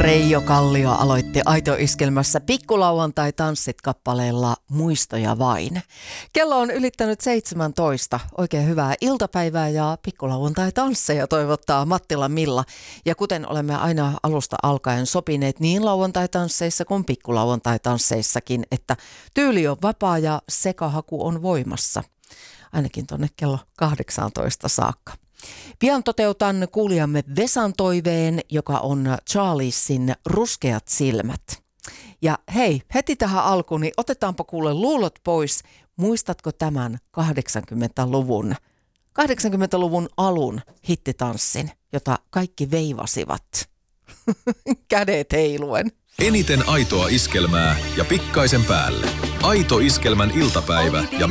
Reijo Kallio aloitti Aito-iskelmässä Pikkulauantai-tanssit kappaleella Muistoja vain. Kello on ylittänyt 17. Oikein hyvää iltapäivää ja Pikkulauantai-tansseja toivottaa Mattila Milla. Ja kuten olemme aina alusta alkaen sopineet niin lauantai-tansseissa kuin pikkulauantai-tansseissakin, että tyyli on vapaa ja sekahaku on voimassa. Ainakin tuonne kello 18 saakka. Pian toteutan kuulijamme Vesan toiveen, joka on Charliesin Ruskeat silmät. Ja hei, heti tähän alkuun, niin otetaanpa kuule luulot pois. Muistatko tämän 80-luvun alun hittitanssin, jota kaikki veivasivat? Kädet heiluen. Eniten aitoa iskelmää ja pikkaisen päälle. Aito iskelmän iltapäivä ja